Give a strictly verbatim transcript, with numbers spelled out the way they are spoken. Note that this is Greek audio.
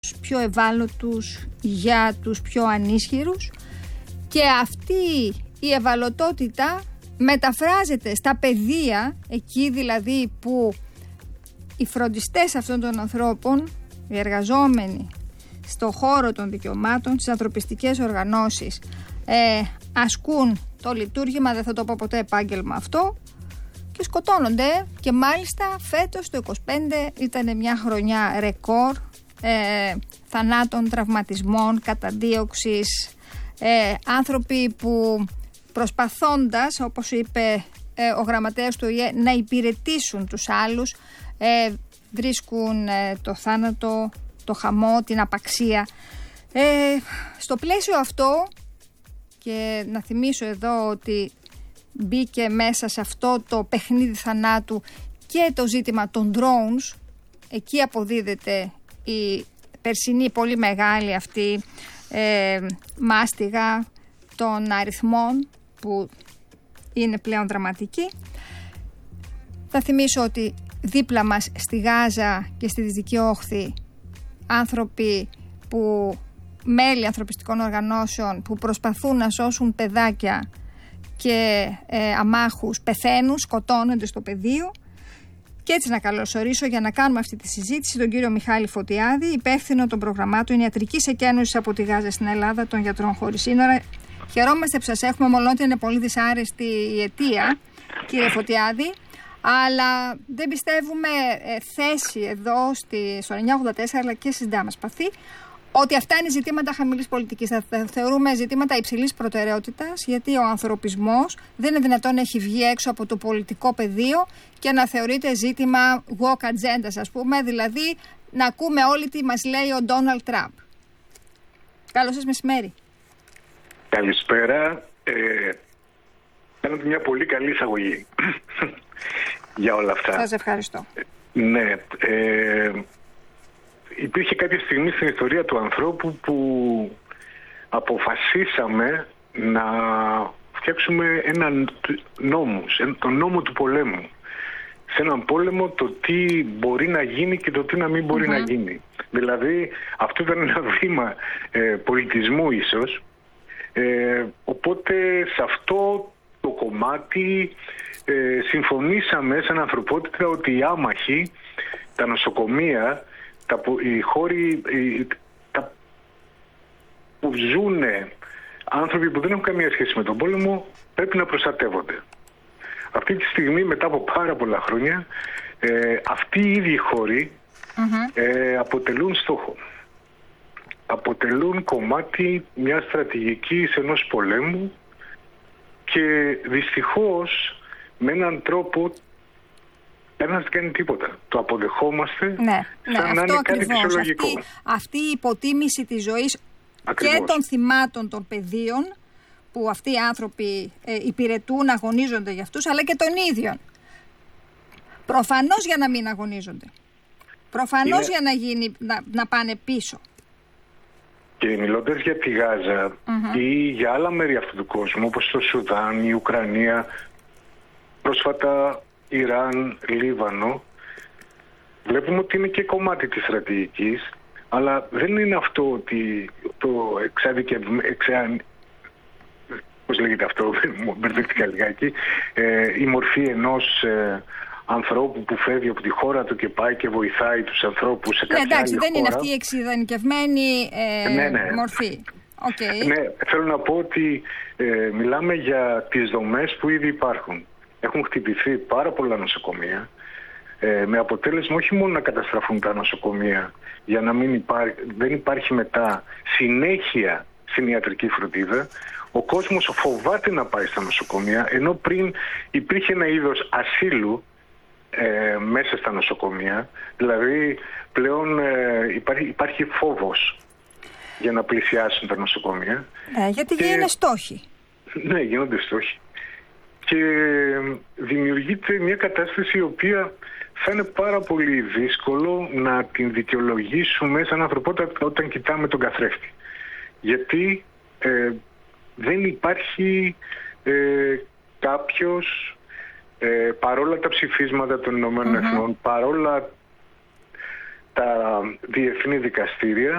πιο ευάλωτους, για τους πιο ανίσχυρους, και αυτή η ευαλωτότητα μεταφράζεται στα παιδεία, εκεί δηλαδή που οι φροντιστές αυτών των ανθρώπων, οι εργαζόμενοι στο χώρο των δικαιωμάτων, στις ανθρωπιστικές οργανώσεις, ε, ασκούν το λειτουργήμα, δεν θα το πω ποτέ επάγγελμα αυτό, και σκοτώνονται. Και μάλιστα φέτος το είκοσι πέντε ήταν μια χρονιά ρεκόρ ε, θανάτων, τραυματισμών, καταδίωξης, ε, άνθρωποι που προσπαθώντας, όπως είπε ε, ο γραμματέας του Ο Η Ε, να υπηρετήσουν τους άλλους, ε, βρίσκουν ε, το θάνατο, το χαμό, την απαξία. Ε, στο πλαίσιο αυτό, και να θυμίσω εδώ ότι μπήκε μέσα σε αυτό το παιχνίδι θανάτου και το ζήτημα των drones, εκεί αποδίδεται η περσινή πολύ μεγάλη αυτή ε, μάστιγα των αριθμών που είναι πλέον δραματική. Θα θυμίσω ότι δίπλα μας στη Γάζα και στη Δυτική Όχθη άνθρωποι που, μέλη ανθρωπιστικών οργανώσεων που προσπαθούν να σώσουν παιδάκια και ε, αμάχους πεθαίνουν, σκοτώνονται στο πεδίο. Και έτσι να καλωσορίσω για να κάνουμε αυτή τη συζήτηση τον κύριο Μιχάλη Φωτιάδη, υπεύθυνο των προγραμμάτων ιατρικής εκένωσης από τη Γάζα στην Ελλάδα, των Γιατρών Χωρίς Σύνορα. Χαιρόμαστε που σας έχουμε, μολότι είναι πολύ δυσάρεστη η αιτία, κύριε Φωτιάδη, αλλά δεν πιστεύουμε ε, θέση εδώ στη, στο εννιακόσια ογδόντα τέσσερα αλλά και στις Ντάμας Παθή, ότι αυτά είναι ζητήματα χαμηλής πολιτικής. Θα θεωρούμε ζητήματα υψηλής προτεραιότητας, γιατί ο ανθρωπισμός δεν είναι δυνατόν να έχει βγει έξω από το πολιτικό πεδίο και να θεωρείται ζήτημα woke agenda, ας πούμε, δηλαδή να ακούμε όλοι τι μας λέει ο Ντόναλντ Τραμπ. Καλώς σας μεσημέρι. Καλησπέρα. Ε, κάνατε μια πολύ καλή εισαγωγή για όλα αυτά. Σας ευχαριστώ. Ε, ναι. Ε, Υπήρχε κάποια στιγμή στην ιστορία του ανθρώπου που αποφασίσαμε να φτιάξουμε έναν νόμο, τον νόμο του πολέμου. Σε έναν πόλεμο το τι μπορεί να γίνει και το τι να μην μπορεί mm-hmm. να γίνει. Δηλαδή αυτό ήταν ένα βήμα ε, πολιτισμού ίσως. Ε, οπότε σε αυτό το κομμάτι ε, συμφωνήσαμε σαν ανθρωπότητα ότι οι άμαχοι, τα νοσοκομεία, Τα, οι χώροι οι, τα, που ζουν άνθρωποι που δεν έχουν καμία σχέση με τον πόλεμο πρέπει να προστατεύονται. Αυτή τη στιγμή, μετά από πάρα πολλά χρόνια, ε, αυτοί οι ίδιοι χώροι mm-hmm. ε, αποτελούν στόχο. Αποτελούν κομμάτι μιας στρατηγικής ενός πολέμου και δυστυχώς με έναν τρόπο ένας δεν κάνει τίποτα. Το αποδεχόμαστε ναι, σαν ναι, να αυτό είναι ακριβώς. κάτι φυσιολογικό. Αυτή, αυτή η υποτίμηση της ζωής ακριβώς. Και των θυμάτων των παιδίων που αυτοί οι άνθρωποι ε, υπηρετούν, αγωνίζονται για αυτούς, αλλά και των ίδιων. Προφανώς για να μην αγωνίζονται. Προφανώς είναι... για να, γίνει, να, να πάνε πίσω. Και μιλώντας για τη Γάζα mm-hmm. ή για άλλα μέρη αυτού του κόσμου, όπως το Σουδάν, η Ουκρανία, πρόσφατα Ιράν, Λίβανο, βλέπουμε ότι είναι και κομμάτι της στρατηγικής, αλλά δεν είναι αυτό ότι το εξάδικευμένο, εξα... πώς λέγεται αυτό, μπερδεύτηκα λιγάκι, ε, η μορφή ενός ε, ανθρώπου που φεύγει από τη χώρα του και πάει και βοηθάει τους ανθρώπους σε κάποια ναι, εντάξει, άλλη δεν χώρα. Είναι αυτή η εξειδανικευμένη ε, ναι, ναι. μορφή. Okay. Ναι, θέλω να πω ότι ε, μιλάμε για τις δομές που ήδη υπάρχουν. Έχουν χτυπηθεί πάρα πολλά νοσοκομεία, ε, με αποτέλεσμα όχι μόνο να καταστραφούν τα νοσοκομεία για να μην υπάρχει, δεν υπάρχει μετά συνέχεια στην ιατρική φροντίδα. Ο κόσμος φοβάται να πάει στα νοσοκομεία, ενώ πριν υπήρχε ένα είδος ασύλου ε, μέσα στα νοσοκομεία. Δηλαδή πλέον ε, υπάρχει, υπάρχει φόβος για να πλησιάσουν τα νοσοκομεία. Ναι, γιατί και... γίνονται στόχοι. Ναι, γίνονται στόχοι. Και δημιουργείται μια κατάσταση η οποία θα είναι πάρα πολύ δύσκολο να την δικαιολογήσουμε σαν ανθρωπότητα όταν κοιτάμε τον καθρέφτη. Γιατί ε, δεν υπάρχει ε, κάποιος, ε, παρόλα τα ψηφίσματα των Ηνωμένων mm-hmm. Εθνών, παρόλα τα διεθνή δικαστήρια,